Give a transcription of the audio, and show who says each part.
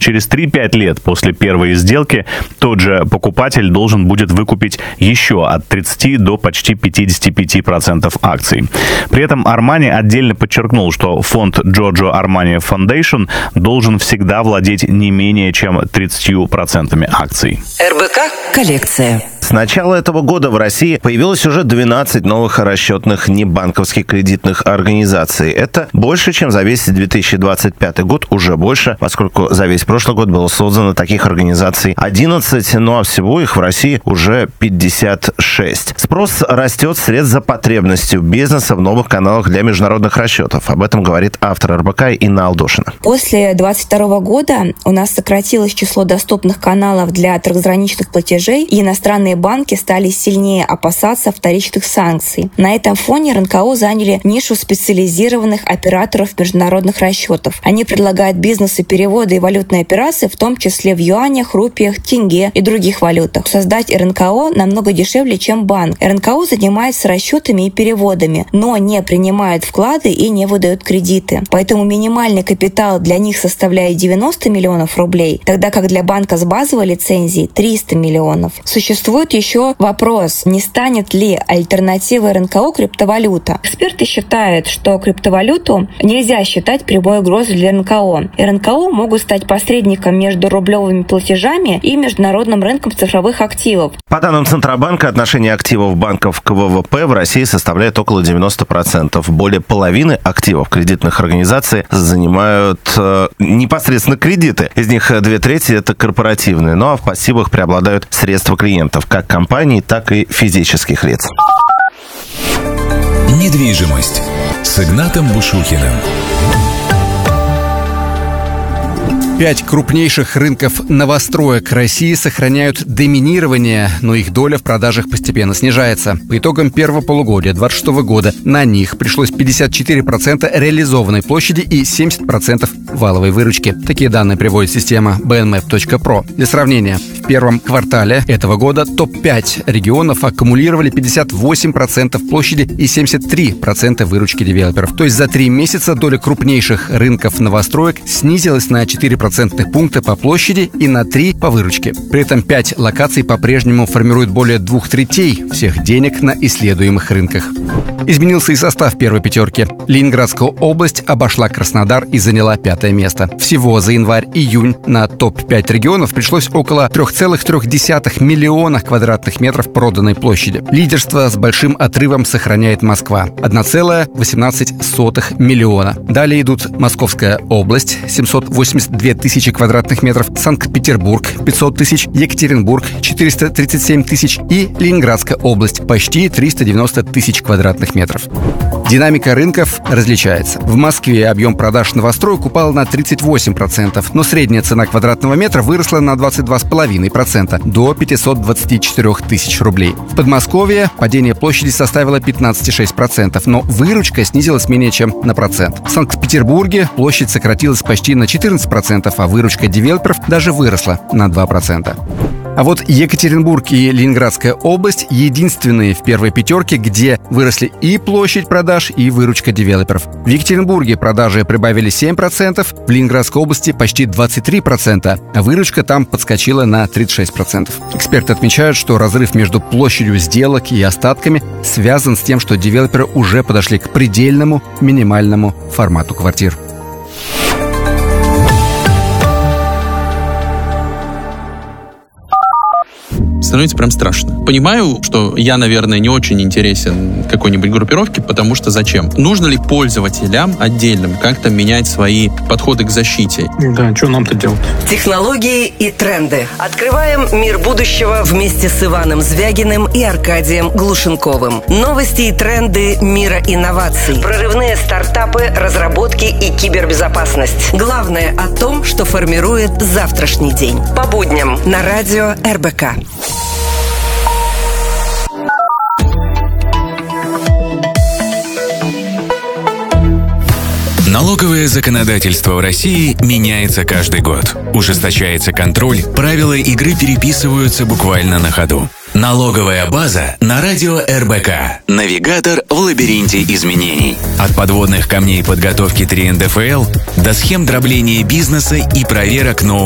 Speaker 1: через 3-5 лет после первой сделки тот же покупатель должен будет выкупить еще от 30 до почти 55% акций. При этом Armani отдельно подчеркнул, что фонд Giorgio Armani Foundation должен всегда владеть не менее чем 30% акций.
Speaker 2: РБК коллекция.
Speaker 3: С начала этого года в России появилось уже 12 новых расчетных небанковских кредитных организаций. Это больше, чем за весь 2025 год, уже больше, поскольку за весь прошлый год было создано таких организаций 11, ну а всего их в России уже 56. Спрос растет вслед за потребностью бизнеса в новых каналах для международных расчетов. Об этом говорит автор РБК Инна Алдошина.
Speaker 4: После 2022 года у нас сократилось число доступных каналов для трансграничных платежей, и иностранные банки стали сильнее опасаться вторичных санкций. На этом фоне РНКО заняли нишу специализированных операторов международных расчетов. Они предлагают бизнесу переводы и валютные операции, в том числе в юанях, рупиях, тенге и других валютах. Создать РНКО намного дешевле, чем банк. РНКО занимается расчетами и переводами, но не принимает вклады и не выдает кредиты. Поэтому минимальный капитал для них составляет 90 миллионов рублей, тогда как для банка с базовой лицензией 300 миллионов. Существует еще вопрос, не станет ли альтернативой РНКО криптовалюта. Эксперты считают, что криптовалюту нельзя считать прямой угрозой для РНКО. РНКО могут стать посредником между рублевыми платежами и международным рынком цифровых активов.
Speaker 3: По данным Центробанка, отношение активов банков к ВВП в России составляет около 90%. Более половины активов кредитных организаций занимают непосредственно кредиты. Из них 2/3 это корпоративные. Ну а в пассивах преобладают средства клиентов, как компаний, так и физических лиц.
Speaker 5: Недвижимость с Игнатом Бушухиным.
Speaker 6: 5 крупнейших рынков новостроек России сохраняют доминирование, но их доля в продажах постепенно снижается. По итогам первого полугодия 2026 года на них пришлось 54% реализованной площади и 70% валовой выручки. Такие данные приводит система bnmap.pro. Для сравнения, в первом квартале этого года топ-5 регионов аккумулировали 58% площади и 73% выручки девелоперов. То есть за 3 месяца доля крупнейших рынков новостроек снизилась на 4% пункта по площади и на 3 по выручке. При этом 5 локаций по-прежнему формируют более 2/3 всех денег на исследуемых рынках. Изменился и состав первой пятерки. Ленинградская область обошла Краснодар и заняла 5-е место. Всего за январь-июнь на топ-5 регионов пришлось около 3,3 миллиона квадратных метров проданной площади. Лидерство с большим отрывом сохраняет Москва – 1,18 миллиона. Далее идут Московская область – 782 тысячи квадратных метров, Санкт-Петербург – 500 тысяч, Екатеринбург – 437 тысяч и Ленинградская область – почти 390 тысяч квадратных метров. Динамика рынков различается. В Москве объем продаж новостроек упал на 38%, но средняя цена квадратного метра выросла на 22,5% до 524 тысяч рублей. В Подмосковье падение площади составило 15,6%, но выручка снизилась менее чем на процент. В Санкт-Петербурге площадь сократилась почти на 14%, а выручка девелоперов даже выросла на 2%. А вот Екатеринбург и Ленинградская область единственные в первой пятерке, где выросли и площадь продаж, и выручка девелоперов. В Екатеринбурге продажи прибавили 7%, в Ленинградской области почти 23%, а выручка там подскочила на 36%. Эксперты отмечают, что разрыв между площадью сделок и остатками связан с тем, что девелоперы уже подошли к предельному минимальному формату квартир.
Speaker 7: Становится прям страшно. Понимаю, что я, наверное, не очень интересен какой-нибудь группировке, потому что зачем? Нужно ли пользователям отдельным как-то менять свои подходы к защите?
Speaker 8: Да, что нам-то делать?
Speaker 2: Технологии и тренды. Открываем мир будущего вместе с Иваном Звягиным и Аркадием Глушенковым. Новости и тренды мира инноваций. Прорывные стартапы, разработки и кибербезопасность. Главное о том, что формирует завтрашний день. По будням на радио РБК.
Speaker 5: Налоговое законодательство в России меняется каждый год. Ужесточается контроль, правила игры переписываются буквально на ходу. Налоговая база на радио РБК. Навигатор в лабиринте изменений. От подводных камней подготовки 3 НДФЛ до схем дробления бизнеса и проверок новых